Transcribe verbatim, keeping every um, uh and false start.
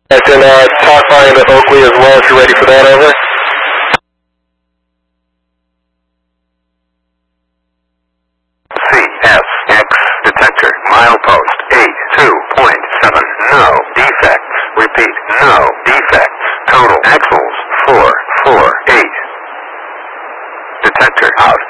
And then uh, talk flying to Oakley as well if you're ready for that, over. C S X detector, milepost eight two point seven, no defects. Repeat, no defects. Total axles four four eight. Detector out.